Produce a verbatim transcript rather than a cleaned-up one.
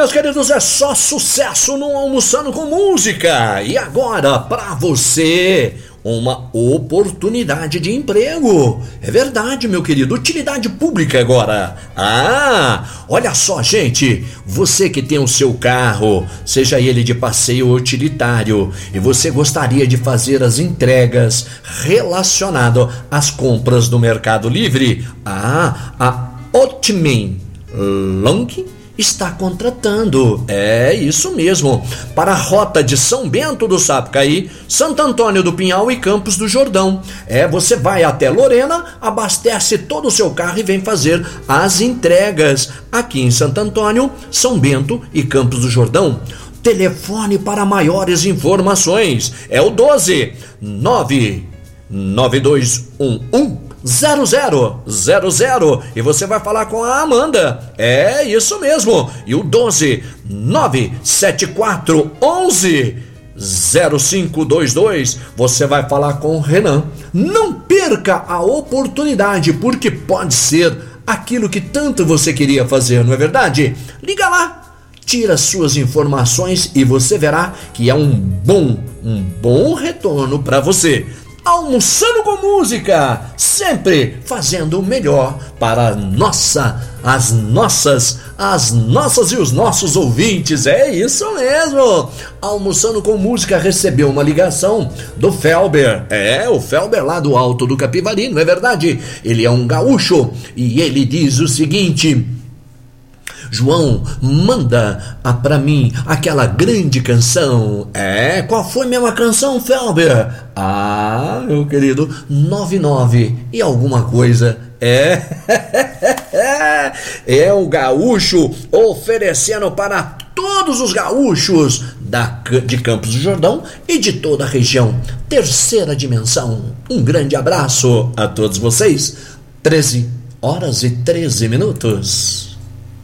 meus queridos, é só sucesso no Almoçando com Música. E agora, pra você, uma oportunidade de emprego. É verdade, meu querido, utilidade pública agora. Ah, olha só, gente, você que tem o seu carro, seja ele de passeio ou utilitário, e você gostaria de fazer as entregas relacionadas às compras do Mercado Livre, ah, a Otmin Long está contratando, é isso mesmo, para a rota de São Bento do Sapucaí, Santo Antônio do Pinhal e Campos do Jordão. É, você vai até Lorena, abastece todo o seu carro e vem fazer as entregas aqui em Santo Antônio, São Bento e Campos do Jordão. Telefone para maiores informações é o doze nove nove dois um um zero zero zero zero e você vai falar com a Amanda. É isso mesmo. E o doze nove sete quatro onze zero cinco dois dois, você vai falar com o Renan. Não perca a oportunidade, porque pode ser aquilo que tanto você queria fazer, não é verdade? Liga lá, tira suas informações e você verá que é um bom, um bom retorno para você. Almoçando com Música, sempre fazendo o melhor para nossa, as nossas, as nossas e os nossos ouvintes. É isso mesmo. Almoçando com Música recebeu uma ligação do Felber. É, o Felber lá do Alto do Capivari, não é verdade? Ele é um gaúcho e ele diz o seguinte: João, manda a, pra mim aquela grande canção. É, qual foi mesmo a canção, Felber? Ah, meu querido, nove nove e alguma coisa. É, é o gaúcho oferecendo para todos os gaúchos da, de Campos do Jordão e de toda a região. Terceira dimensão. Um grande abraço a todos vocês. treze horas e treze minutos.